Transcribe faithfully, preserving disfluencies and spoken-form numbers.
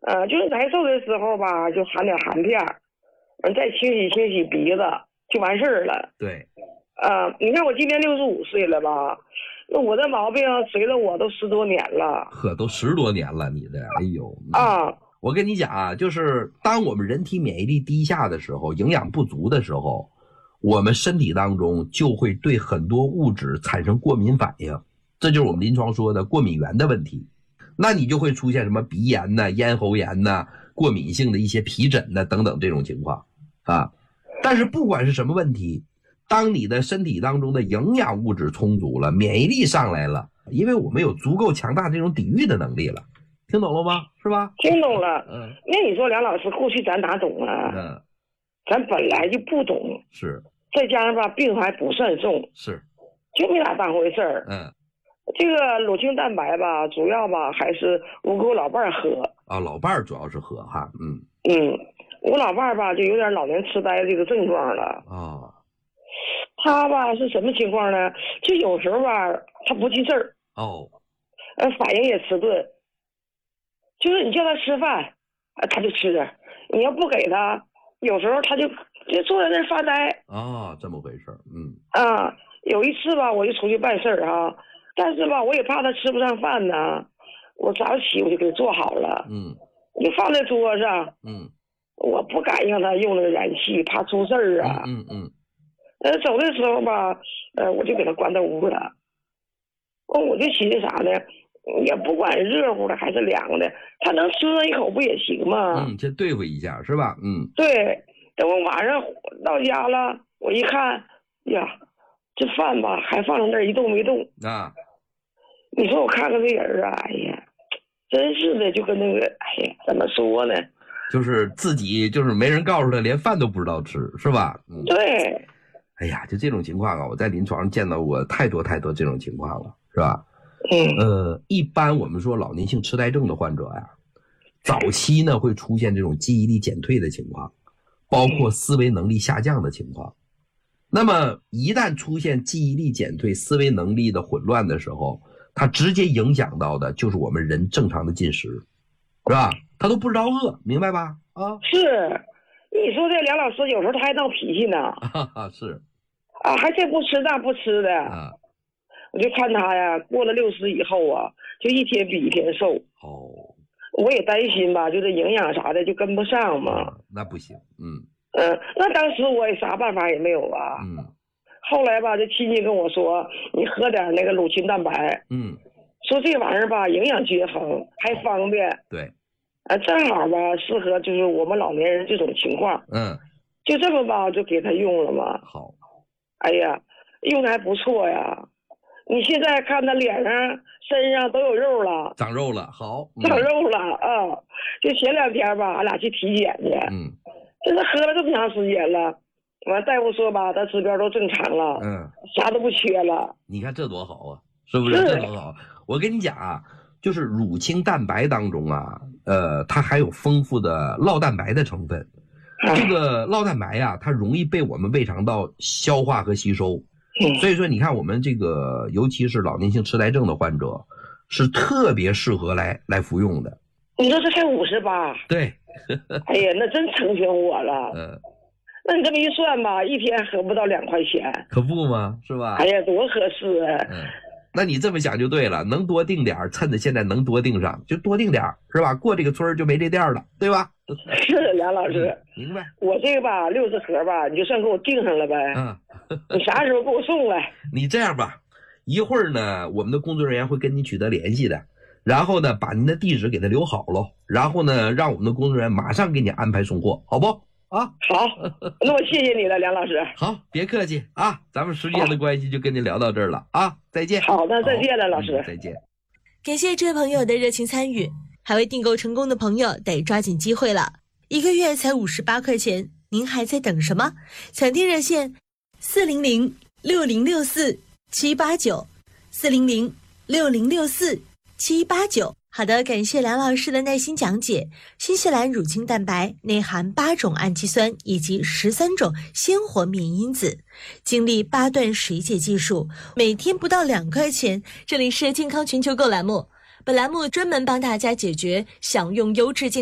呃，就是难受的时候吧，就含点含片儿，嗯，再清洗清洗鼻子就完事儿了。 对， 啊，你看我今年六十五岁了吧，那我这毛病随了我都十多年了。 呵，都十多年了，你的，哎呦啊！ 我跟你讲啊，就是当我们人体免疫力低下的时候，营养不足的时候，我们身体当中就会对很多物质产生过敏反应，这就是我们临床说的过敏源的问题。那你就会出现什么鼻炎呐、咽喉炎呐、过敏性的一些皮疹呐等等这种情况啊。但是不管是什么问题，当你的身体当中的营养物质充足了，免疫力上来了，因为我们有足够强大这种抵御的能力了，听懂了吗？是吧？ 听懂了。 嗯， 那你说梁老师，过去咱哪懂啊？ 嗯， 咱本来就不懂， 是， 再加上吧，病还不算重， 是， 就没咋当回事儿。 嗯， 这个乳清蛋白吧，主要吧还是我给我老伴儿喝。 啊，老伴儿主要是喝哈，嗯嗯，我老伴儿吧就有点老年痴呆这个症状了。 啊， 他吧是什么情况呢？就有时候吧他不记事儿， 哦， 呃，反应也迟钝。就是你叫他吃饭，啊，他就吃；你要不给他，有时候他就就坐在那儿发呆。 啊，这么回事儿，嗯啊，有一次吧，我就出去办事儿哈，但是吧，我也怕他吃不上饭呢，我早起我就给他做好了， 嗯就放在桌上， 嗯我不敢让他用那个燃气，怕出事儿啊。 嗯嗯呃，走的时候吧，呃，我就给他关到屋了。哦，我就寻思啥呢？也不管热乎的还是凉的，他能吃上一口不也行吗？ 嗯，先对付一下是吧？嗯， 对，等我晚上到家了，我一看，呀，这饭吧还放在那儿一动没动。 啊， 你说我看看这人啊，哎呀，真是的，就跟那个，哎呀，怎么说呢？ 就是自己就是没人告诉他，连饭都不知道吃，是吧？嗯， 对。 哎呀，就这种情况啊，我在临床上见到过太多太多这种情况了，是吧？ 嗯。 呃，一般我们说老年性痴呆症的患者呀，早期呢会出现这种记忆力减退的情况，包括思维能力下降的情况。那么一旦出现记忆力减退、思维能力的混乱的时候，它直接影响到的就是我们人正常的进食，是吧？他都不知道饿，明白吧？啊， 是，你说这梁老师有时候他还闹脾气呢。 哈哈，是啊，还这不吃那不吃的。 啊， 我就看他呀，过了六十以后啊，就一天比一天瘦。 哦， 我也担心吧，就这营养啥的就跟不上嘛。 啊，那不行，嗯嗯、呃，那当时我也啥办法也没有啊。 嗯后来吧，这亲戚跟我说，你喝点那个乳清蛋白， 嗯， 说这玩意儿吧，营养均衡还方便。 对， 啊，正好吧，适合就是我们老年人这种情况。 嗯， 就这么吧，就给他用了嘛。 好， 哎呀，用的还不错呀。你现在看他脸上、身上都有肉了， 长肉了，好，嗯长肉了啊！就前两天吧，俺俩去体检去， 嗯这是喝了这么长时间了，完大夫说吧，他指标都正常了， 嗯， 啥都不缺了。 你看这多好啊，是不是？ 是这多好！我跟你讲啊，就是乳清蛋白当中啊，呃，它还有丰富的酪蛋白的成分。这个酪蛋白呀、它容易被我们胃肠道消化和吸收， 嗯所以说你看我们这个，尤其是老年性痴呆症的患者，是特别适合来来服用的。 你说这才五十八， 对， 哎呀，那真成全我了。 呃， 那你这么一算吧，一天合不到两块钱， 可不吗？是吧？ 哎呀，多合适啊！ 嗯，那你这么想就对了，能多订点儿，趁着现在能多订上就多订点儿，是吧？过这个村儿就没这店儿了，对吧？ 是梁老师， 明白？ 我这个吧六十盒吧，你就算给我订上了呗。 嗯， 你啥时候给我送来？ 你这样吧，一会儿呢，我们的工作人员会跟您取得联系的，然后呢，把您的地址给他留好喽，然后呢，让我们的工作人员马上给你安排送货，好不？啊， 好，那我谢谢你了，梁老师。 好，别客气啊，咱们时间的关系就跟您聊到这儿了啊，再见。 好的，再见了，老师、 嗯。再见。 感谢这位朋友的热情参与，还未订购成功的朋友得抓紧机会了，一个月才五十八块钱，您还在等什么？抢订热线四零零六零六四七八九四零零六零六四七八九。好的，感谢梁老师的耐心讲解。新西兰乳清蛋白内含八种氨基酸以及十三种鲜活免疫因子，经历八段水解技术，每天不到两块钱。这里是健康全球购栏目，本栏目专门帮大家解决享用优质健